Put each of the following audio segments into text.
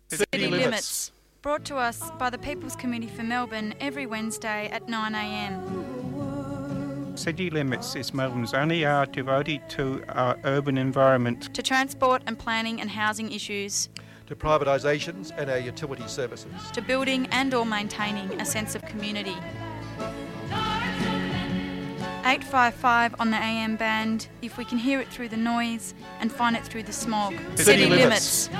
City Limits. Brought to us by the People's Committee for Melbourne every Wednesday at 9am. City Limits is Melbourne's only hour devoted to our urban environment. To transport and planning and housing issues. To privatisations and our utility services. To building and or maintaining a sense of community. 855 on the AM band, if we can hear it through the noise and find it through the smog. City Limits.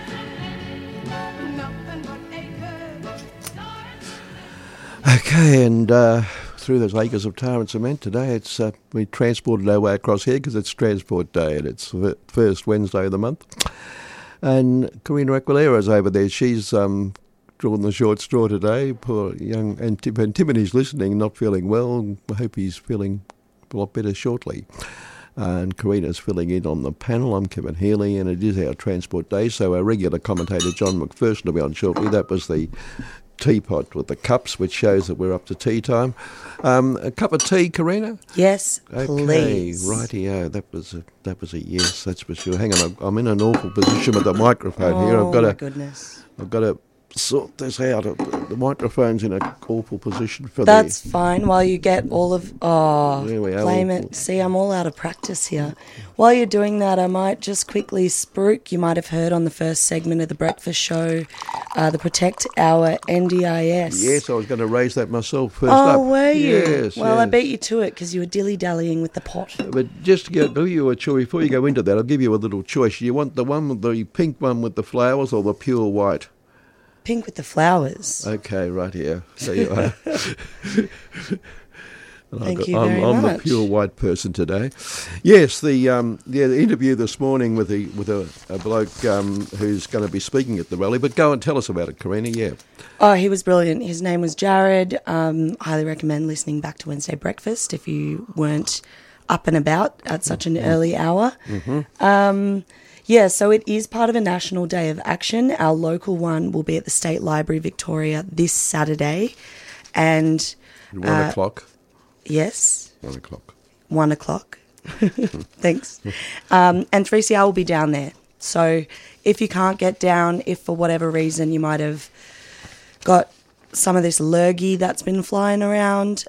Okay, and through those acres of tar and cement today, it's we transported our way across here because it's Transport Day and it's the first Wednesday of the month. And Karina Aquilera's over there. She's drawn the short straw today. Poor young and Timothy's listening, not feeling well. I hope he's feeling a lot better shortly. And Karina's filling in on the panel. I'm Kevin Healy, and it is our Transport Day. So our regular commentator John McPherson will be on shortly. That was the teapot with the cups, which shows that we're up to tea time. A cup of tea, Karina? Yes, okay, please. Rightio. That was a yes, that's for sure. Hang on, I'm in an awful position with the microphone here. Oh, my goodness. I've got to sort this out. The microphone's in a awful position for That's fine. While you get all of... Oh, there we are. blame it. See, I'm all out of practice here. While you're doing that, I might just quickly spruik. You might have heard on the first segment of the breakfast show, the Protect Our NDIS. Yes, I was going to raise that myself first up. Oh, were you? Yes. Well, I beat you to it because you were dilly-dallying with the pot. But just to give you a choice, before you go into that, I'll give you a little choice. You want the one with the pink one with the flowers or the pure white? Pink with the flowers. Okay, right here. So you are. Thank you very I'm much. the pure white person today. Yes, the interview this morning with a bloke who's going to be speaking at the rally. But go and tell us about it, Karina. Yeah. Oh, he was brilliant. His name was Jared. Highly recommend listening back to Wednesday Breakfast if you weren't up and about at such an early hour. Mm-hmm. Yeah, so it is part of a national day of action. Our local one will be at the State Library, Victoria, this Saturday. And 1 o'clock. Yes. 1 o'clock. 1 o'clock. Thanks. And 3CR will be down there. So if you can't get down, if for whatever reason you might have got some of this lurgy that's been flying around,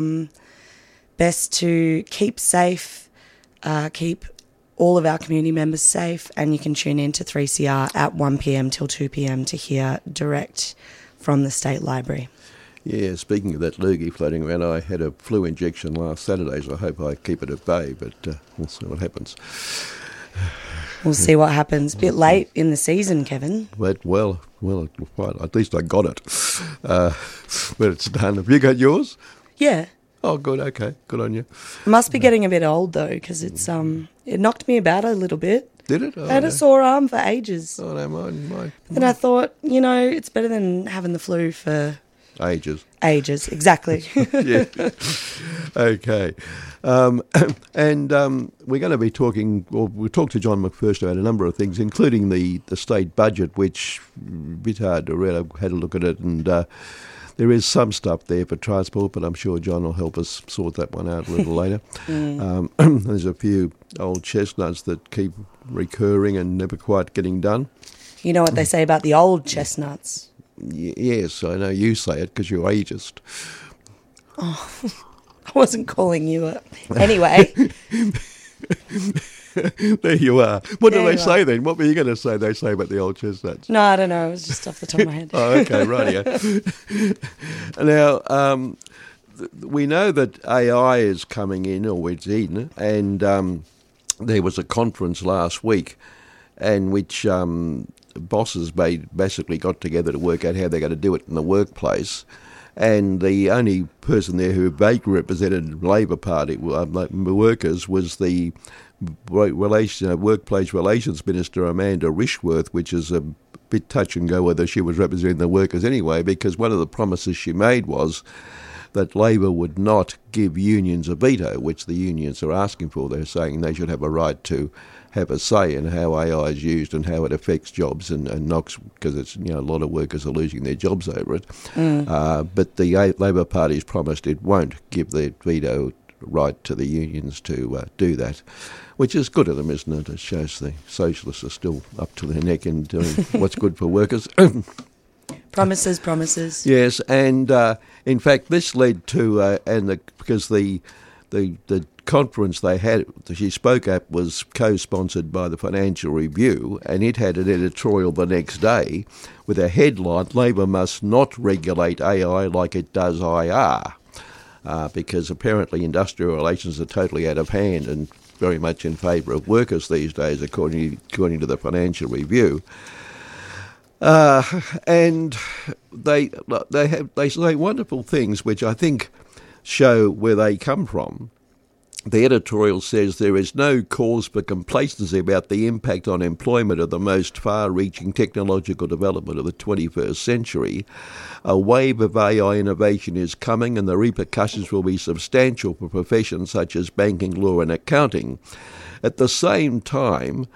best to keep safe, keep all of our community members safe, and you can tune in to 3CR at 1pm till 2pm to hear direct from the State Library. Yeah, speaking of that lurgy floating around, I had a flu injection last Saturday, so I hope I keep it at bay, but we'll see what happens. We'll see what happens. Bit late in the season, Kevin. But, well, at least I got it. But it's done. Have you got yours? Yeah. Oh, good, okay. Good on you. I must be getting a bit old, though, because it's it knocked me about a little bit. Did it? I had a sore arm for ages. Oh, no, mine. And I thought, it's better than having the flu for... Ages, exactly. Yeah. Okay. And we're going to be talking, or we'll talk to John McPherson about a number of things, including the state budget, which a bit hard to read. I had a look at it, and there is some stuff there for transport, but I'm sure John will help us sort that one out a little later. There's a few old chestnuts that keep recurring and never quite getting done. You know what they say about the old chestnuts? Yes, I know you say it because you're ageist. Oh, I wasn't calling you it. Anyway. There you are. What do they say then? What were you going to say they say about the old chestnuts? No, I don't know. It was just off the top of my head. Oh, okay, right. Now, we know that AI is coming in, or it's in, and there was a conference last week in which bosses basically got together to work out how they're going to do it in the workplace. And the only person there who vaguely represented Labor Party workers was the Workplace Relations Minister, Amanda Rishworth, which is a bit touch and go whether she was representing the workers anyway, because one of the promises she made was that Labor would not give unions a veto, which the unions are asking for. They're saying they should have a right to have a say in how AI is used and how it affects jobs and knocks, because it's a lot of workers are losing their jobs over it. But the Labor Party's promised it won't give the veto write to the unions to do that, which is good of them, isn't it? It shows the socialists are still up to their neck in doing what's good for workers. Promises. Yes, and in fact, this led to because the conference they had, she spoke at, was co-sponsored by the Financial Review, and it had an editorial the next day with a headline: "Labor must not regulate AI like it does IR," because apparently industrial relations are totally out of hand and very much in favour of workers these days, according to the Financial Review. And they say wonderful things which I think show where they come from. The editorial says there is no cause for complacency about the impact on employment of the most far-reaching technological development of the 21st century. A wave of AI innovation is coming, and the repercussions will be substantial for professions such as banking, law and accounting. At the same time,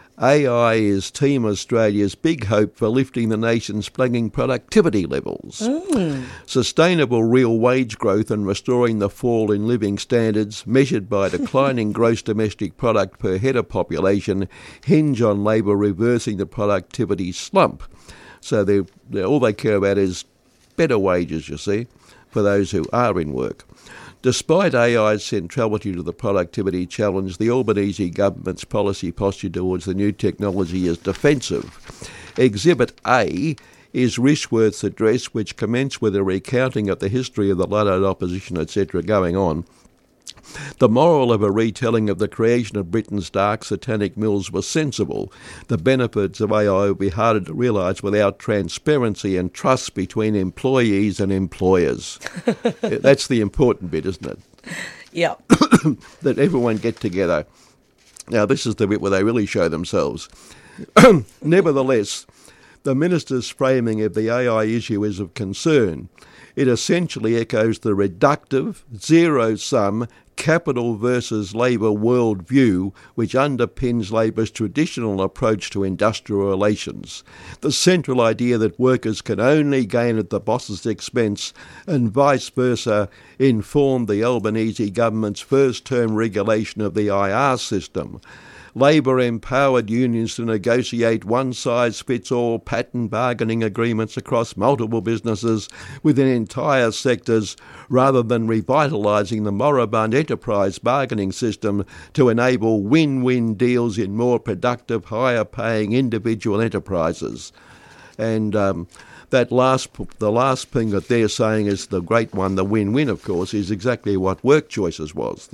AI is Team Australia's big hope for lifting the nation's flagging productivity levels. Sustainable real wage growth and restoring the fall in living standards measured by declining gross domestic product per head of population hinge on Labor reversing the productivity slump. So all they care about is better wages, you see, for those who are in work. Despite AI's centrality to the productivity challenge, the Albanese government's policy posture towards the new technology is defensive. Exhibit A is Rishworth's address, which commenced with a recounting of the history of the Luddite opposition, etc., going on. The moral of a retelling of the creation of Britain's dark satanic mills was sensible. The benefits of AI would be harder to realise without transparency and trust between employees and employers. That's the important bit, isn't it? Yeah. That everyone get together. Now, this is the bit where they really show themselves. Nevertheless, the minister's framing of the AI issue is of concern. It essentially echoes the reductive, zero-sum, capital versus labour worldview which underpins Labor's traditional approach to industrial relations. The central idea that workers can only gain at the boss's expense and vice versa informed the Albanese government's first-term regulation of the IR system. Labor empowered unions to negotiate one-size-fits-all pattern bargaining agreements across multiple businesses within entire sectors, rather than revitalising the moribund enterprise bargaining system to enable win-win deals in more productive, higher-paying individual enterprises. And the last thing that they're saying is the great one, the win-win, of course, is exactly what Work Choices was,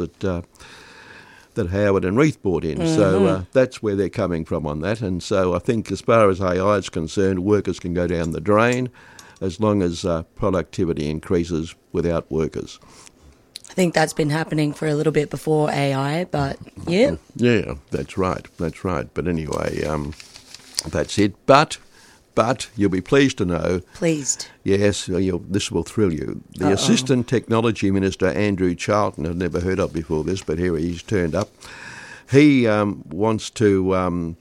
that Howard and Reith brought in. Mm-hmm. So that's where they're coming from on that. And so I think as far as AI is concerned, workers can go down the drain as long as productivity increases without workers. I think that's been happening for a little bit before AI, but yeah. Yeah, that's right. But anyway, that's it. But you'll be pleased to know... Pleased. Yes, this will thrill you. The Assistant Technology Minister, Andrew Charlton, I've never heard of before this, but here he's turned up. He wants to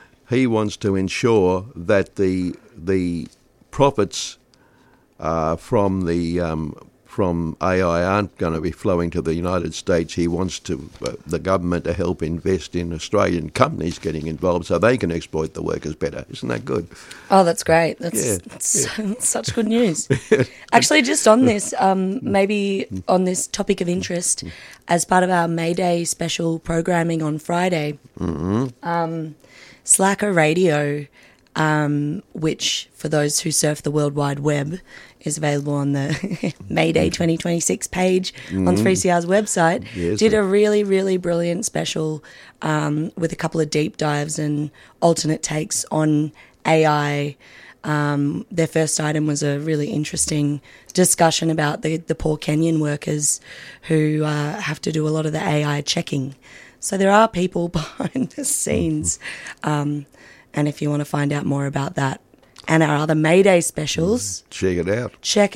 ensure that the profits from AI aren't going to be flowing to the United States. He wants the government to help invest in Australian companies getting involved so they can exploit the workers better. Isn't that good? Oh, that's great. That's such good news. Actually, just on this, maybe on this topic of interest, as part of our May Day special programming on Friday, Slacker Radio, which for those who surf the World Wide Web is available on the May Day 2026 page on 3CR's website, did a really, really brilliant special with a couple of deep dives and alternate takes on AI. Their first item was a really interesting discussion about the poor Kenyan workers who have to do a lot of the AI checking. So there are people behind the scenes. And if you want to find out more about that and our other May Day specials... Check it out.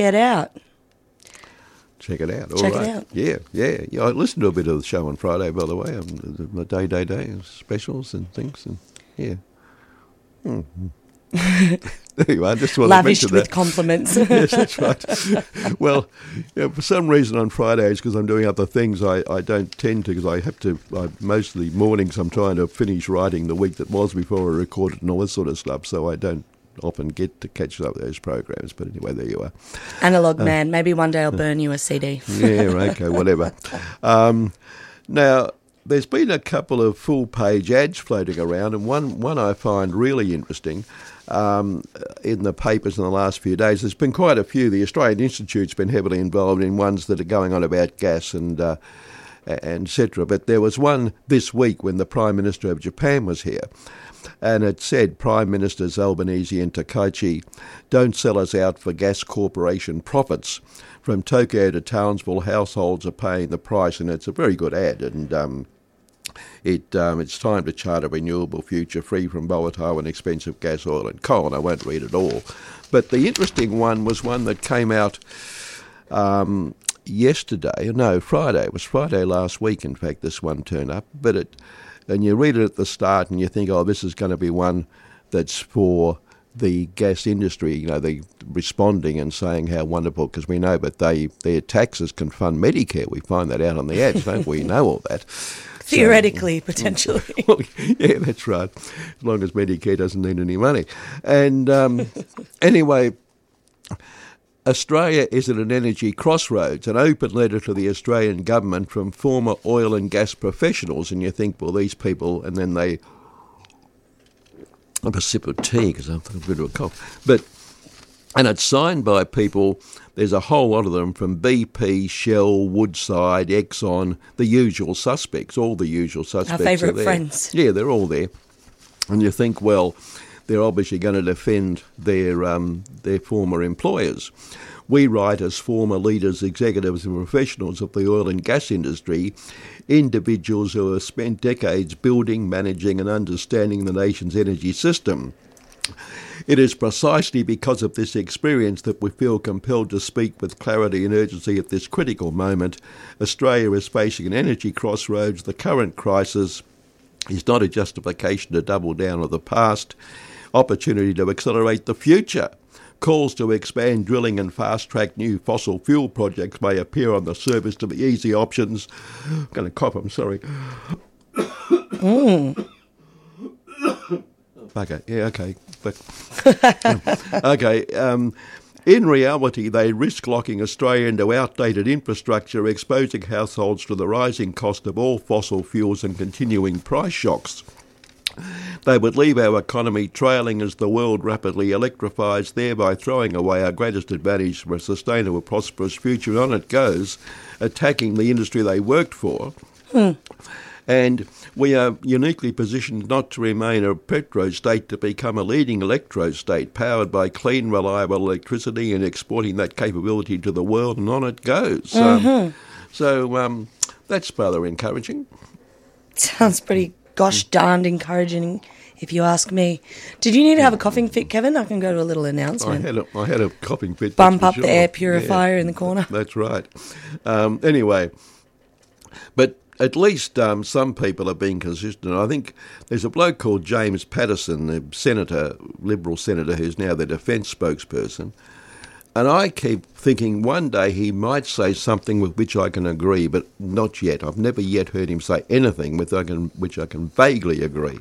All right. Yeah. I listened to a bit of the show on Friday, by the way, the day specials and things. And yeah. Anyway, I just want Lavished to mention with that. compliments. Yes, that's right. Well, for some reason on Fridays, because I'm doing other things, I don't tend to, because mostly mornings I'm trying to finish writing the week that was before I recorded and all this sort of stuff, so I don't often get to catch up with those programs. But anyway, there you are. Analog man. Maybe one day I'll burn you a CD. Yeah, okay, whatever. Now, there's been a couple of full-page ads floating around, and one I find really interesting. In the papers in the last few days, there's been quite a few. The Australian Institute's been heavily involved in ones that are going on about gas and et cetera. But there was one this week when the Prime Minister of Japan was here, and it said, Prime Ministers Albanese and Takaichi, don't sell us out for gas corporation profits. From Tokyo to Townsville, households are paying the price, and it's a very good ad. And it's time to chart a renewable future free from volatile and expensive gas, oil and coal, and I won't read it all. But the interesting one was one that came out Friday. It was Friday last week, in fact, this one turned up. And you read it at the start and you think, oh, this is going to be one that's for the gas industry, they responding and saying how wonderful, because we know that their taxes can fund Medicare. We find that out on the ads, don't we? Know all that. Theoretically, potentially. Well, yeah, that's right. As long as Medicare doesn't need any money. And anyway, Australia is at an energy crossroads, an open letter to the Australian government from former oil and gas professionals. And you think, well, these people, and then they have a sip of tea because I've got a bit of a cough. And it's signed by people, there's a whole lot of them, from BP, Shell, Woodside, Exxon, the usual suspects, all the usual suspects. Our favourite friends. Yeah, they're all there. And you think, well, they're obviously going to defend their former employers. We write, as former leaders, executives and professionals of the oil and gas industry, individuals who have spent decades building, managing and understanding the nation's energy system. It is precisely because of this experience that we feel compelled to speak with clarity and urgency at this critical moment. Australia is facing an energy crossroads. The current crisis is not a justification to double down on the past. Opportunity to accelerate the future. Calls to expand drilling and fast-track new fossil fuel projects may appear on the surface to be easy options. I'm going to cough, I'm sorry. Okay, yeah, okay. In reality, they risk locking Australia into outdated infrastructure, exposing households to the rising cost of all fossil fuels and continuing price shocks. They would leave our economy trailing as the world rapidly electrifies, thereby throwing away our greatest advantage for a sustainable, prosperous future. And on it goes, attacking the industry they worked for. And we are uniquely positioned not to remain a petro state, to become a leading electro state, powered by clean, reliable electricity and exporting that capability to the world, and on it goes. So that's rather encouraging. Sounds pretty gosh darned encouraging, if you ask me. Did you need to have a coughing fit, Kevin? I can go to a little announcement. I had a coughing fit. Bump up the air purifier in the corner. That's right. Anyway, but at least some people are being consistent. I think there's a bloke called James Paterson, the senator, Liberal senator, who's now the defence spokesperson. And I keep thinking one day he might say something with which I can agree, but not yet. I've never yet heard him say anything with which I can vaguely agree.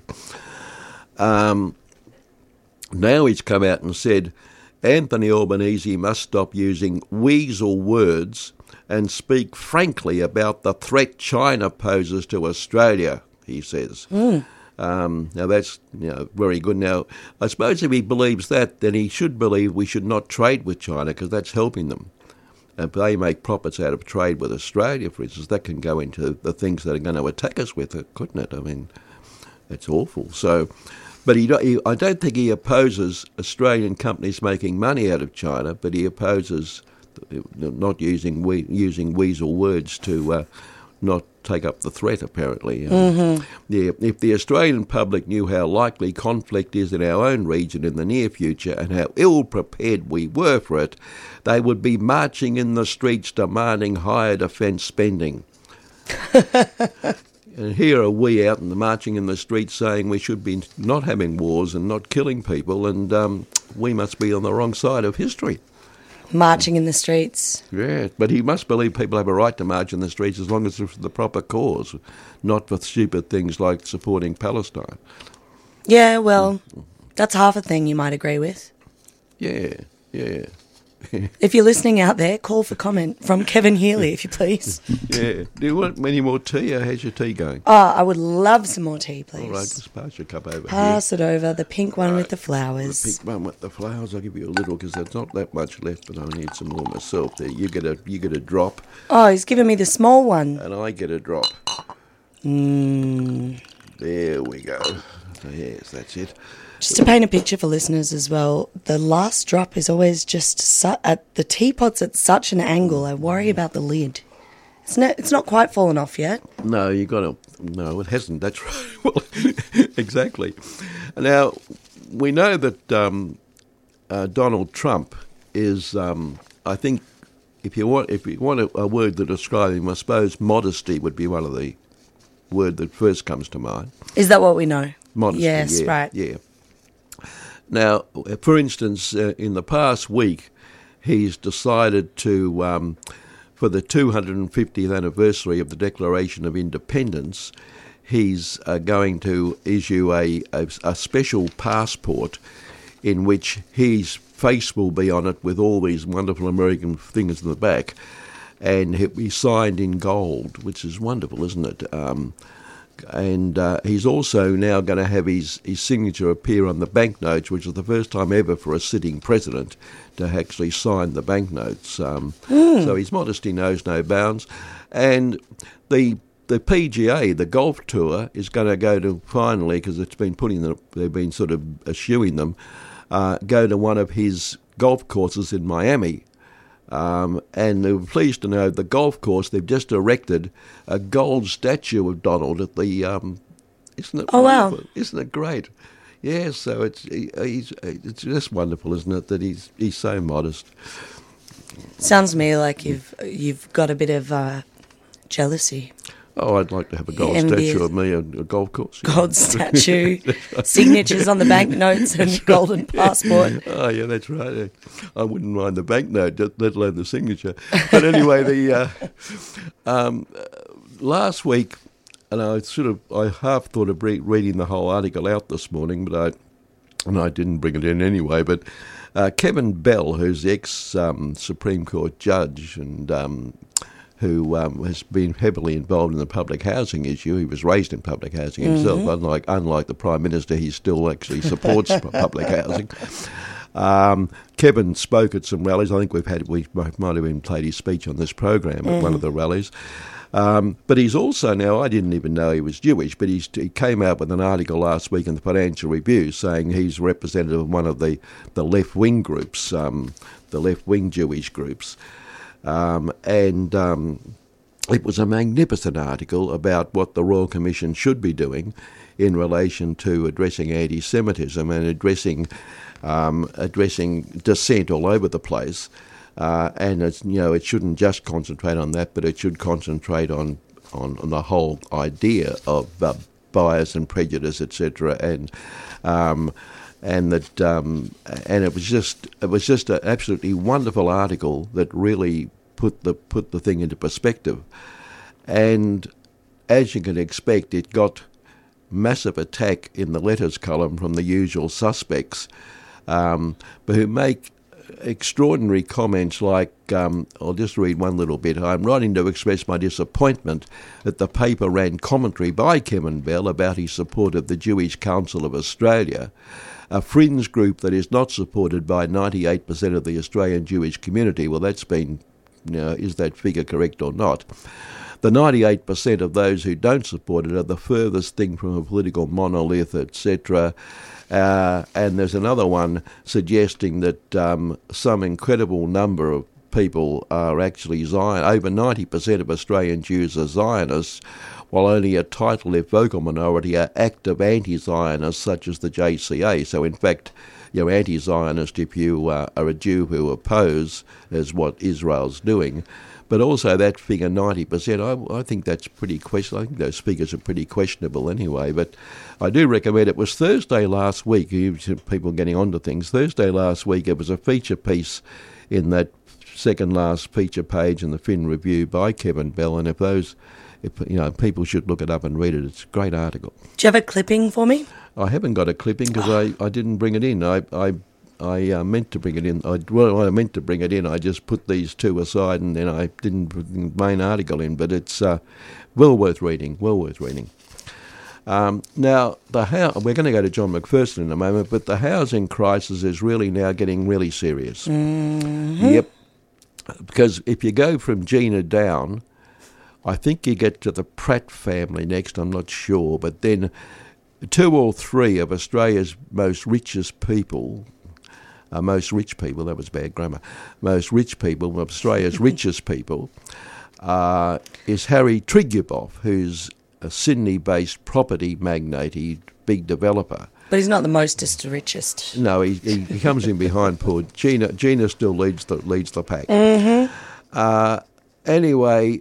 Now he's come out and said Anthony Albanese must stop using weasel words and speak frankly about the threat China poses to Australia, he says. Now that's very good. Now, I suppose if he believes that, then he should believe we should not trade with China, because that's helping them. If they make profits out of trade with Australia, for instance, that can go into the things that are going to attack us with it, couldn't it? I mean, it's awful. So, but I don't think he opposes Australian companies making money out of China, but he opposes not using weasel words to not take up the threat, apparently. Yeah, if the Australian public knew how likely conflict is in our own region in the near future and how ill-prepared we were for it, they would be marching in the streets demanding higher defence spending. And here are we out in the marching in the streets saying we should be not having wars and not killing people, and we must be on the wrong side of history. Marching in the streets. Yeah, but he must believe people have a right to march in the streets as long as it's for the proper cause, not for stupid things like supporting Palestine. Yeah, well, that's half a thing you might agree with. Yeah. If you're listening out there, call for comment from Kevin Healy, if you please. Yeah. Do you want any more tea, or how's your tea going? Oh, I would love some more tea, please. All right, just pass your cup over Pass it over, the pink one with the here. flowers. The pink one with the flowers, I'll give you a little because there's not that much left, but I need some more myself. There, you get a drop, Oh, he's giving me the small one. and I get a drop. There we go. So, yes, that's it. Just to paint a picture for listeners as well, the last drop is always just at the teapot's at such an angle. I worry about the lid. It's not quite fallen off yet. No, you got to. No, it hasn't. That's right. Well, exactly. Now we know that Donald Trump is. I think if you want a word to describe him, I suppose modesty would be one of the word that first comes to mind. Is that what we know? Modesty. Yes, yeah, right. Yeah. Now, for instance, in the past week, he's decided to, for the 250th anniversary of the Declaration of Independence, he's going to issue a special passport in which his face will be on it with all these wonderful American things in the back, and he'll be signed in gold, which is wonderful, isn't it? And he's also now going to have his signature appear on the banknotes, which is the first time ever for a sitting president to actually sign the banknotes. So his modesty knows no bounds. And the PGA, the golf tour, is going to go to finally, because it's been they've been sort of eschewing them, go to one of his golf courses in Miami. And they were pleased to know the golf course, they've just erected a gold statue of Donald at the, isn't it? Oh, wow. Isn't it great? Yeah, so it's just wonderful, isn't it, that he's so modest. Sounds to me like you've got a bit of jealousy. Oh, I'd like to have a gold Envious. statue of me at a golf course. Yeah. Gold statue, signatures on the banknotes and golden passport. Oh, yeah, that's right. I wouldn't mind the banknote, let alone the signature. But anyway, the last week, and I half thought of reading the whole article out this morning, but I didn't bring it in anyway. But Kevin Bell, who's the ex-Supreme Court judge and who has been heavily involved in the public housing issue. He was raised in public housing himself. Unlike the Prime Minister, he still actually supports public housing. Kevin spoke at some rallies. I think we might have even played his speech on this program at one of the rallies. But he's also now, I didn't even know he was Jewish, but he came out with an article last week in the Financial Review saying he's representative of one of the left-wing groups, the left-wing Jewish groups. It was a magnificent article about what the Royal Commission should be doing in relation to addressing anti-Semitism and addressing dissent all over the place. And it shouldn't just concentrate on that, but it should concentrate on the whole idea of bias and prejudice, etc. And it was just an absolutely wonderful article that really put the thing into perspective. And as you can expect, it got massive attack in the letters column from the usual suspects, but who make extraordinary comments like, I'll just read one little bit. I'm writing to express my disappointment that the paper ran commentary by Kevin Bell about his support of the Jewish Council of Australia, a fringe group that is not supported by 98% of the Australian Jewish community. Well, that's been, is that figure correct or not? The 98% of those who don't support it are the furthest thing from a political monolith, etc. And there's another one suggesting that some incredible number of people are actually Zion. Over 90% of Australian Jews are Zionists, while only a title, if vocal minority, are active anti-Zionists, such as the JCA. So, in fact, you're anti-Zionist if you are a Jew who oppose as what Israel's doing. But also that figure, 90%, I think that's pretty questionable. I think those figures are pretty questionable anyway. But I do recommend, it was Thursday last week, people getting onto things, Thursday last week it was a feature piece in that second last feature page in the Fin Review by Kevin Bell, and if people should look it up and read it. It's a great article. Do you have a clipping for me? I haven't got a clipping because I didn't bring it in. I meant to bring it in. I meant to bring it in. I just put these two aside, and then I didn't put the main article in. But it's well worth reading. Well worth reading. Now, we're going to go to John McPherson in a moment, but the housing crisis is really now getting really serious. Mm-hmm. Yep. Because if you go from Gina down, I think you get to the Pratt family next. I'm not sure, but then 2 or 3 of Australia's most richest people. Most rich people, that was bad grammar, most rich people, Australia's richest people, is Harry Triguboff, who's a Sydney-based property magnate, big developer. But he's not the mostest richest. No, he comes in behind poor Gina. Gina still leads the pack. Mm-hmm. Anyway,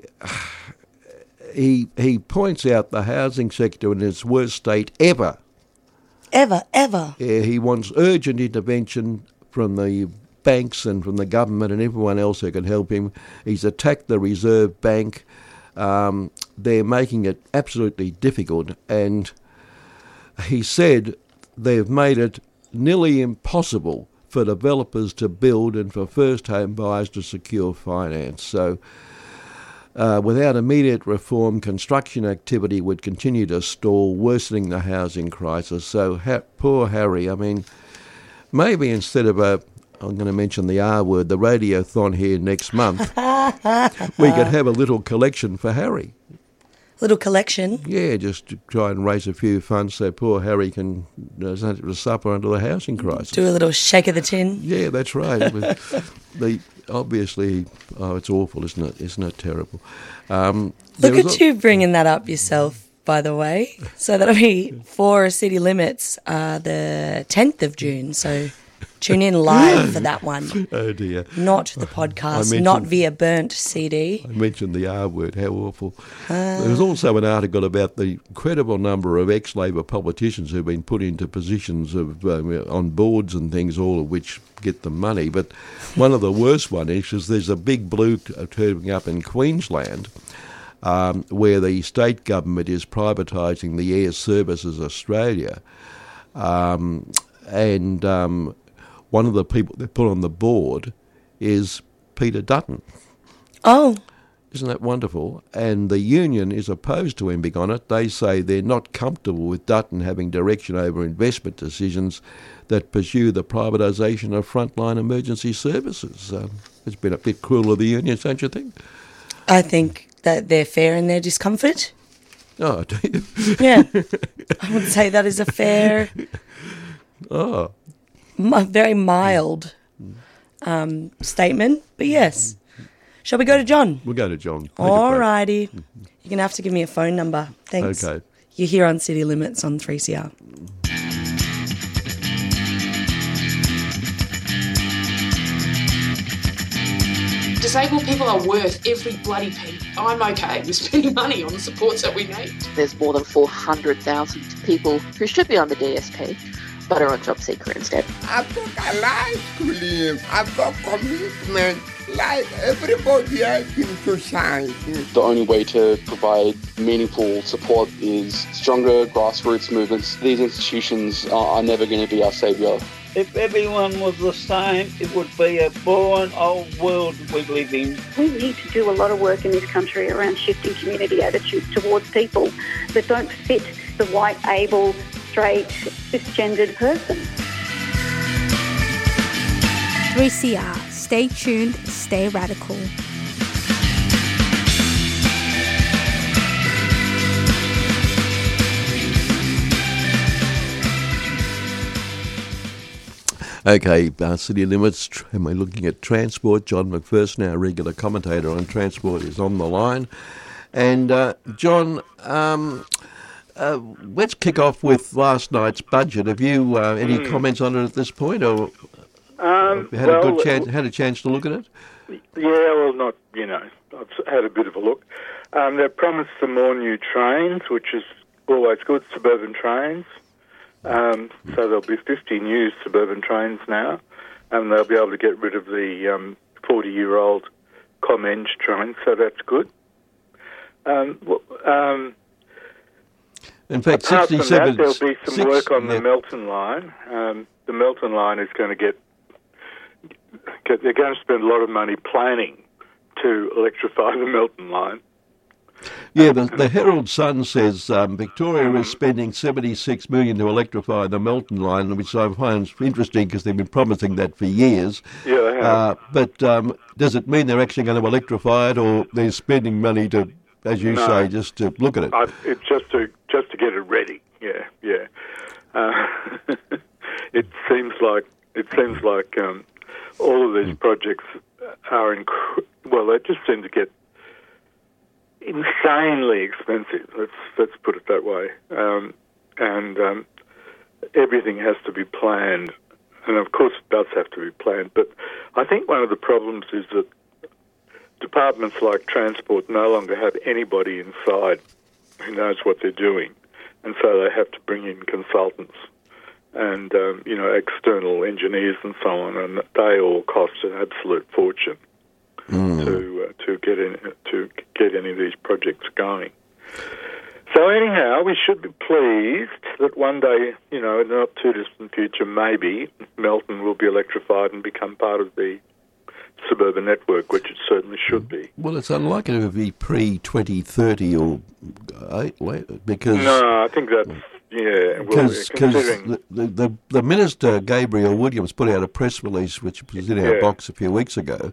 he points out the housing sector in its worst state ever. Ever. Yeah, he wants urgent intervention from the banks and from the government and everyone else who can help him. He's attacked the Reserve Bank. They're making it absolutely difficult, and he said they've made it nearly impossible for developers to build and for first home buyers to secure finance. So without immediate reform, construction activity would continue to stall, worsening the housing crisis. So poor Harry, I mean, maybe instead of I'm going to mention the R word, the radiothon here next month, we could have a little collection for Harry. Little collection? Yeah, just to try and raise a few funds so poor Harry can suffer under the housing crisis. Do a little shake of the tin? Yeah, that's right. Obviously, it's awful, isn't it? Isn't it terrible? Look at you bringing that up yourself, by the way. So that'll be for City Limits the 10th of June. So tune in live for that one. Oh, dear. Not the podcast, not via burnt CD. I mentioned the R word. How awful. There was also an article about the incredible number of ex-Labor politicians who've been put into positions of on boards and things, all of which get them money. But one of the worst ones is there's a big blue turning up in Queensland where the state government is privatising the Air Services Australia. One of the people they put on the board is Peter Dutton. Oh. Isn't that wonderful? And the union is opposed to him being on it. They say they're not comfortable with Dutton having direction over investment decisions that pursue the privatisation of frontline emergency services. It's been a bit cruel of the unions, don't you think? I think that they're fair in their discomfort. Oh, do you? Yeah. I would say that is a fair... Oh. Very mild statement, but yes. Shall we go to John? We'll go to John. All righty. You're going to have to give me a phone number. Thanks. Okay. You're here on City Limits on 3CR. Disabled people are worth every bloody penny. I'm okay with spending money on the supports that we need. There's more than 400,000 people who should be on the DSP but are on job seeker instead. I've got a life to live. I've got commitment like everybody else in society. The only way to provide meaningful support is stronger grassroots movements. These institutions are never going to be our saviour. If everyone was the same, it would be a boring old world we live in. We need to do a lot of work in this country around shifting community attitudes towards people that don't fit the white, able, straight, cisgendered person. 3CR. Stay tuned, stay radical. Okay, City Limits, and we're looking at transport. John McPherson, our regular commentator on transport, is on the line. And John, let's kick off with last night's budget. Have you any comments on it at this point, or have you had a chance to look at it? Yeah, well, not, I've had a bit of a look. They've promised some more new trains, which is always good, suburban trains. So there'll be 50 new suburban trains now, and they'll be able to get rid of the 40-year-old ComEng trains, so that's good. In fact, apart 67... from that, there'll be some work on the Melton line. The Melton line is going to they're going to spend a lot of money planning to electrify the Melton line. Yeah, the Herald Sun says Victoria is spending $76 million to electrify the Melton line, which I find interesting because they've been promising that for years. Yeah, they have. But does it mean they're actually going to electrify it, or they're spending money to, as you say, just to look at it? It's just to get it ready. Yeah. It seems like all of these projects are they just seem to get insanely expensive. Let's put it that way. And everything has to be planned, and of course it does have to be planned. But I think one of the problems is that departments like Transport no longer have anybody inside who knows what they're doing, and so they have to bring in consultants and external engineers and so on, and they all cost an absolute fortune to get any of these projects going. So anyhow, we should be pleased that one day, in the not too distant future, maybe Melton will be electrified and become part of the suburban network, which it certainly should be. Well, it's unlikely to be pre-2030 or because... No, I think that's... Yeah, because the Minister, Gabriel Williams, put out a press release, which was in our box a few weeks ago,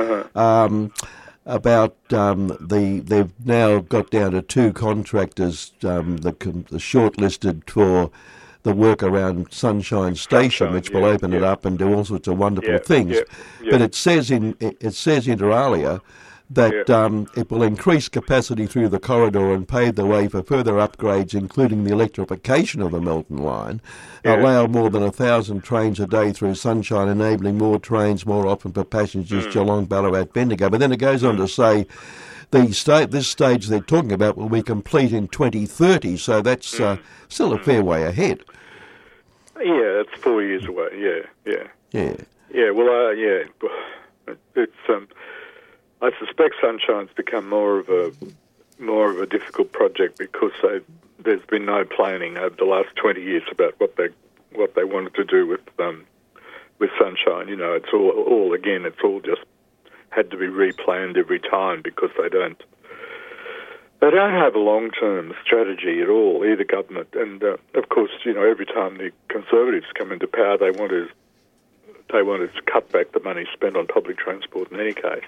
about they've now got down to two contractors, the shortlisted for the work around Sunshine Station, which will open it up and do all sorts of wonderful things. But it says inter alia that it will increase capacity through the corridor and pave the way for further upgrades, including the electrification of the Melton line, allow more than 1,000 trains a day through Sunshine, enabling more trains more often for passengers Geelong, Ballarat, Bendigo. But then it goes on to say this stage they're talking about will be complete in 2030, so that's still a fair way ahead. Yeah, that's 4 years away, yeah. Well, it's... I suspect Sunshine's become more of a difficult project because there's been no planning over the last 20 years about what they wanted to do with Sunshine. It's all just had to be replanned every time because they don't have a long-term strategy at all, either government. And of course, every time the Conservatives come into power, they want to cut back the money spent on public transport in any case.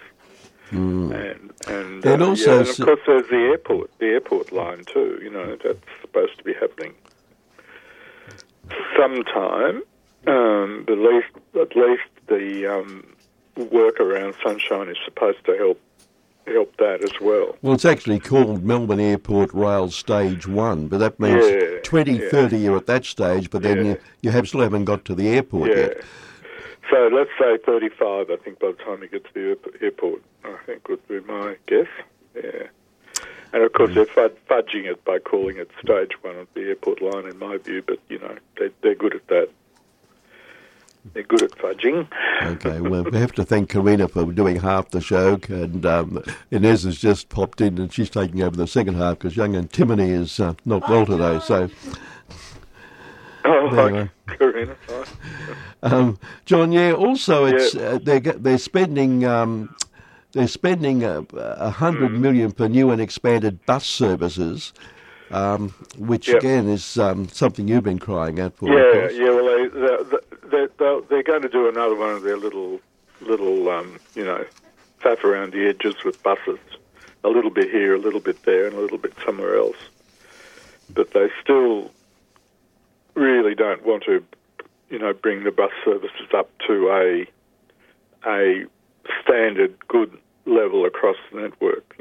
And also, and of course, there's the airport line too. That's supposed to be happening sometime. At least the work around Sunshine is supposed to help that as well. Well, it's actually called Melbourne Airport Rail Stage 1, but that means 2030 you're at that stage, but then you still haven't got to the airport yet. So let's say 35, I think, by the time you get to the airport, I think would be my guess. Yeah. And of course, they're fudging it by calling it Stage 1 of the airport line, in my view, but, they're good at that. They're good at fudging. Okay, well, we have to thank Karina for doing half the show, and Inez has just popped in, and she's taking over the second half because young Antimony is not well today, so... Oh, Karina, John, also it's they're spending $100 million for new and expanded bus services, which again is something you've been crying out for. Well, they're going to do another one of their little faff around the edges with buses, a little bit here, a little bit there, and a little bit somewhere else. But they still really don't want to, bring the bus services up to a standard good level across the network.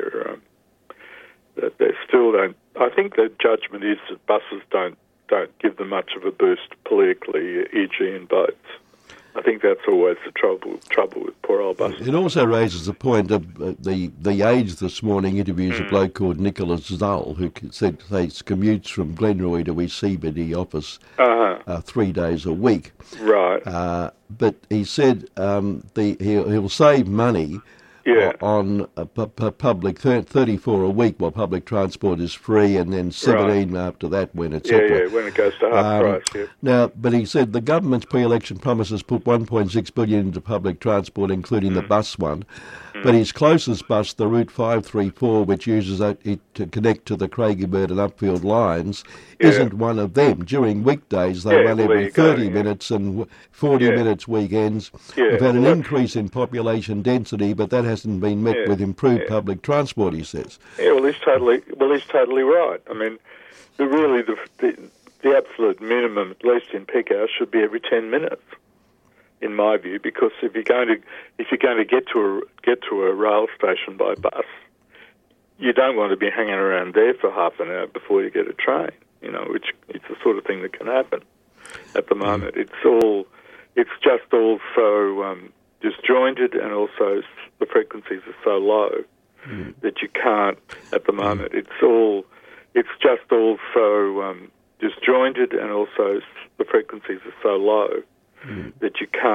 They still don't. I think the judgment is that buses don't give them much of a boost politically, e.g. in votes. I think that's always the trouble with poor old buses. It also raises the point of the Age this morning interviews a bloke called Nicholas Zull, who said he commutes from Glenroy to his CBD office 3 days a week. Right. But he said he'll save money on public 34 a week while public transport is free, and then 17 after that when it's when it goes to half price. Yeah. Now, but he said the government's pre-election promises put $1.6 billion into public transport, including the bus one. But his closest bus, the Route 534, which uses it to connect to the Craigieburn and Upfield lines, isn't one of them. During weekdays, they run every 30 minutes and 40 minutes weekends. We've had an increase in population density, but that hasn't been met with improved public transport, he says. Yeah, he's totally right. I mean, the absolute minimum, at least in peak hours, should be every 10 minutes. In my view, because if you're going to get to a rail station by bus, you don't want to be hanging around there for half an hour before you get a train. Which it's the sort of thing that can happen at the moment. It's just all so disjointed, and also the frequencies are so low that you can't at the moment. It's just all so disjointed, and also the frequencies are so low that you can't.